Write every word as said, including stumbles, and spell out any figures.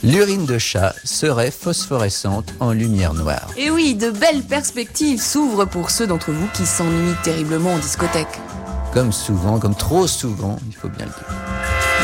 L'urine de chat serait phosphorescente en lumière noire. Et oui, de belles perspectives s'ouvrent pour ceux d'entre vous qui s'ennuient terriblement en discothèque. Comme souvent, comme trop souvent, il faut bien le dire.